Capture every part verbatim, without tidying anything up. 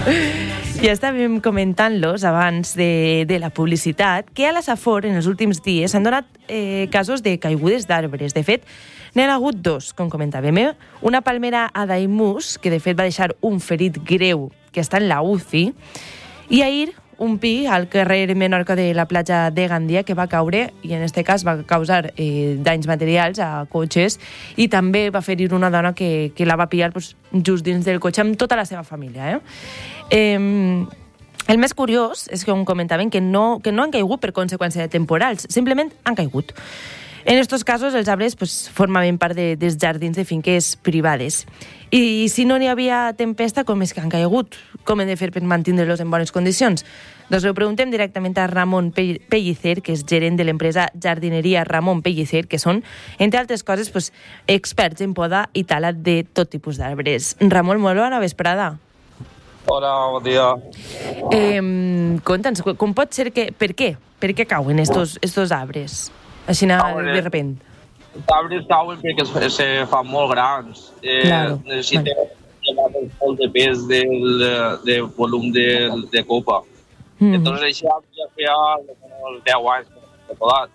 Ja estàvem comentant-los abans de, de la publicitat que a la Safor en els últims dies s'han donat eh, casos de caigudes d'arbres. De fet, n'hi ha hagut dos, com comentàvem. Eh? Una palmera a Daimús, que de fet va deixar un ferit greu que està en la U C I, i ahir un pi al carrer Menorca de la platja de Gandia que va caure i en aquest cas va causar eh, danys materials a cotxes i també va ferir una dona que, que la va pillar pues, just dins del cotxe amb tota la seva família. Eh? Eh, el més curiós és que on comentaven que no, que no han caigut per conseqüència de temporals, simplement han caigut. En aquests casos, els arbres pues, formaven part de, dels jardins de finques privades. I si no n'hi havia tempesta, com és que han caigut? Com hem de fer per mantenir-los en bones condicions? Doncs ho preguntem directament a Ramon Pellicer, que és gerent de l'empresa Jardineria Ramon Pellicer, que són, entre altres coses, pues, experts en poda i tala de tot tipus d'arbres. Ramon, molt bona vesprada. Hola, bon dia. Eh, Conta'ns, com pot ser que... Per què? Per què cauen estos, estos arbres? Així de repent. Els arbres cauen perquè es, se fan molt grans. Eh, claro. Necessiten vale. molt de pes del de volum de, de copa. Mm. Entonces això ja feia uns deu anys que he podat.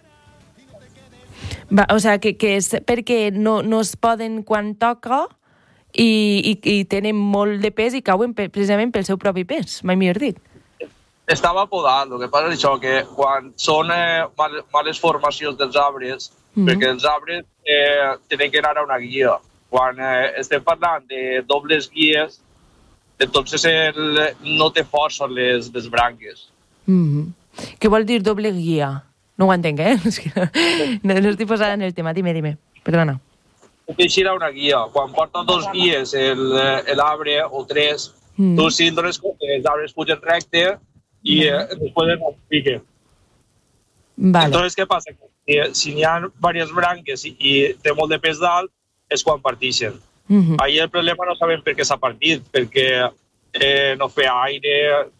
Va, o sigui, que, que és perquè no, no es poden quan toca i, i, i tenen molt de pes i cauen precisament pel seu propi pes, mai millor dit. Estava podat, el que passa és això, que quan són eh, mal, males formacions dels arbres, mm-hmm. perquè els arbres eh, tenen que anar a una guia. Quan eh, estem parlant de dobles guies, entonces el, no té força les, les branques. Mm-hmm. Què vol dir doble guia? No ho entenc, eh? No, no estic posada en el tema. Dime, dime. Perdona. Té que eixir a una guia. Quan porta dos guies l'arbre o tres, mm. tu si dones compte, els arbres pugen recte i eh, després no pique. Vale. Entonces, què passa? Que si n'hi ha diverses branques i, i té molt de pes dalt, és quan partixen. Uh-huh. Ahir el problema no sabem per què s'ha partit, perquè eh, no feia aire,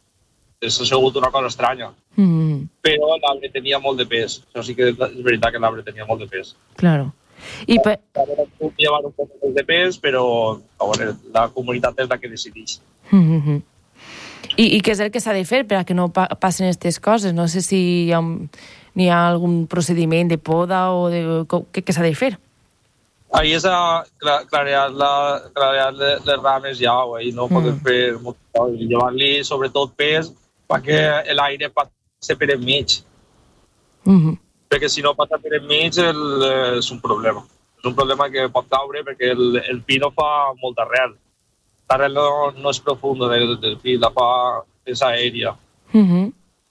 és segut una cosa estranya. Uh-huh. Però l'arbre tenia molt de pes. Això sí que és veritat que l'arbre tenia molt de pes. Claro. I per... L'arbre pot llevar un poc més de pes, però veure, la comunitat és la que decideix. Uh-huh. I, I què és el que s'ha de fer per a que no pa passin aquestes coses? No sé si hi ha, un, hi ha algun procediment de poda o de, què, què s'ha de fer? Ahí és a clarear, la, clarear les rames ja, i no mm. podem fer molt, i llevar-li sobretot pes perquè l'aire passi per enmig. Mm-hmm. Perquè si no passa per enmig el, és un problema. És un problema que pot caure perquè el, el pi no fa molta arrel. L'arrel no, no és profunda del, del pi, la fa és aèria. Mm-hmm.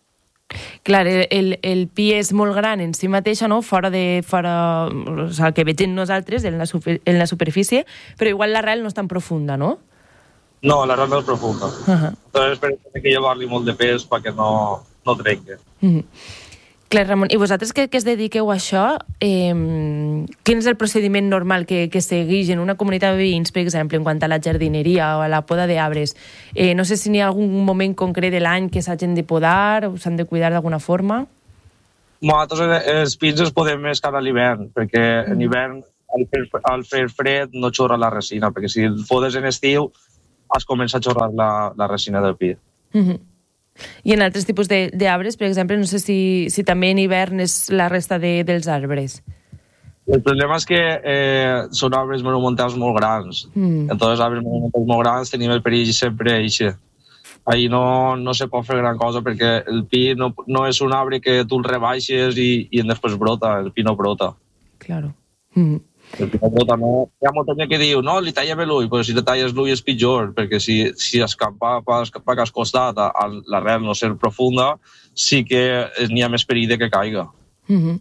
Clar, el, el pi és molt gran en si mateixa, no? Fora de... Fora, o sigui, que vegem nosaltres en la, super, en la superfície, però igual l'arrel no és tan profunda, no? No, l'arrel no és profunda. Uh-huh. Entonces, per això hay que llevar-li molt de pes perquè no, no trenque. Uh-huh. Clar, Ramon, i vosaltres que, que es dediqueu a això, eh, quin és el procediment normal que, que segueix en una comunitat de veïns, per exemple, en quant a la jardineria o a la poda d'arbres? Eh, no sé si n'hi ha algun moment concret de l'any que s'hagin de podar o s'han de cuidar d'alguna forma? Nosaltres els pins els podem escar a l'hivern, perquè mm. en hivern, al fer, al fer fred, no xorra la resina, perquè si el podes en estiu, es comença a xorrar la, la resina del pi. Mm-hmm. I en altres tipus d'arbres, per exemple, no sé si, si també en hivern és la resta de, dels arbres. El problema és que eh, són arbres monumentals molt grans. Mm. Entonces, arbres monumentals molt grans tenim el perill sempre eixe. Ahí no, no se pot fer gran cosa perquè el pi no, no és un arbre que tu el rebaixes i, i després brota, el pi no brota. Claro. Mm. El pi no brota, no. Hi ha molta gent que diu, no, li tallem l'ull, però si li talles l'ull és pitjor, perquè si, si escampa per al costat a, a l'arrel no ser profunda, sí que n'hi ha més perill de que caiga. Mm-hmm.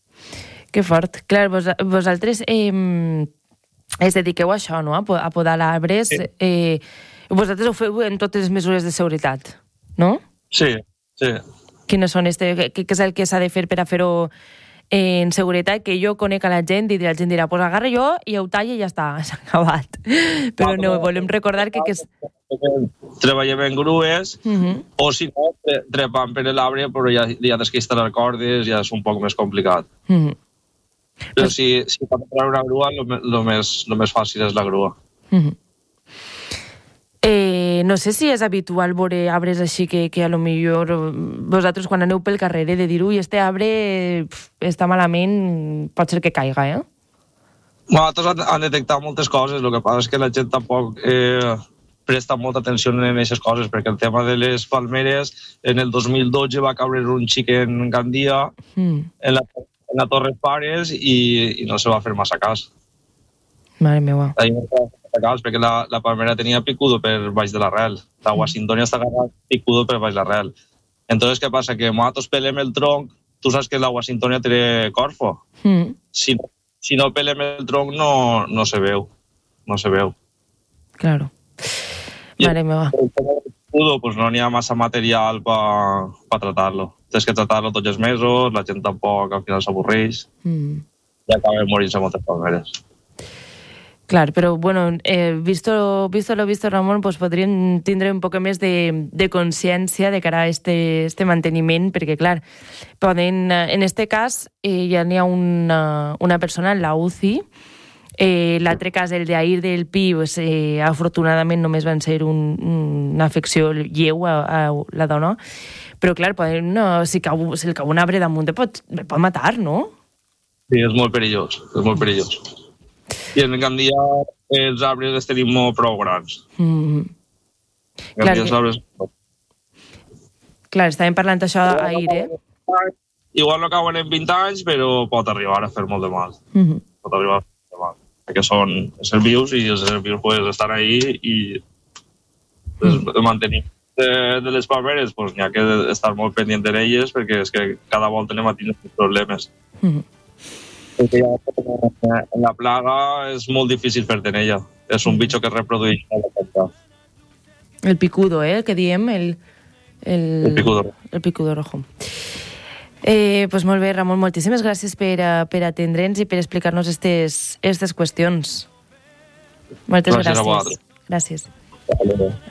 Que fort. Clar, vos, vosaltres eh, es dediqueu a això, no? A, a podar arbres. Sí. Eh, vosaltres ho feu en totes les mesures de seguretat, no? Sí, sí. Quines són este, què, què és el que s'ha de fer per a fer-ho en seguretat? Que jo conec a la gent i la gent dirà, pues agarra jo i ho talla i ja està, s'ha acabat. Però no, volem recordar que... que és... Treballem en grues, uh-huh. o si no, trepant per l'arbre, però ja, ja tens que instal·lar cordes, ja és un poc més complicat. Uh-huh. Però si, si pot treure una grua, el més, més fàcil és la grua. Uh-huh. Eh, no sé si és habitual veure arbres així que, que a lo millor vosaltres quan aneu pel carrer de dir, ui, este arbre pf, està malament, pot ser que caiga, eh? Nosaltres han, han detectat moltes coses, el que passa és que la gent tampoc eh, presta molta atenció en aquestes coses, perquè el tema de les palmeres, en el dos mil dotze va caure un xic en Gandia, mm. en, la, en la Torre Pares, i, i no se va fer massa cas. Mare meva. Ahí no se va fer massa cas, perquè la, la palmera tenia picudo per baix de l'arrel. La Washingtonia està agarrada picudo per baix de l'arrel. Entonces, què passa? Que nosaltres pelem el tronc, tu saps que la Washingtonia té corfo. Mm. Si no Si no pelem el tronc, no, no se veu. No se veu. Claro. Mare meva. Escudo, pues no n'hi ha massa material per pa tratar-lo. Tens que tratar-lo tots els mesos, la gent tampoc al final s'avorreix, mm. i acaben morint-se moltes palmeres. Clar, però, bueno, eh, visto, visto lo visto, Ramon, pues podríem tindre un poc més de, de consciència de cara a este, este manteniment, perquè, clar, poden, en este cas, eh, ja n'hi ha una, una persona en la U C I, eh, l'altre cas, el d'ahir del Pi, pues, eh, afortunadament només van ser un, una afecció lleu a, a la dona, però, clar, poden, no, si, cau, si el cau un arbre damunt, pot, pot matar, no? Sí, és molt perillós, és molt perillós. I en Gandia els arbres els tenim molt prou grans. Mm. Clar, que... arbres... Clar, estàvem parlant això ahir, eh? Igual no cauen en vint anys, però pot arribar a fer molt de mal. Mm-hmm. Pot arribar a fer molt de mal. Perquè són éssers vius i els éssers vius pues, estan ahí i mm. el manteniment de, de les palmeres pues, n'hi ha que estar molt pendent d'elles perquè és que cada volta anem a tenir problemes. Mm-hmm. Perquè ja en la plaga és molt difícil fer-te en ella. És un bitxo que es reprodueix a la planta. El picudo, eh? El que diem, el... El, el picudo. El picudo rojo. Eh, pues molt bé, Ramon, moltíssimes gràcies per, per atendre'ns i per explicar-nos aquestes qüestions. Moltes gràcies. Gràcies a vosaltres. Gràcies. Hasta luego.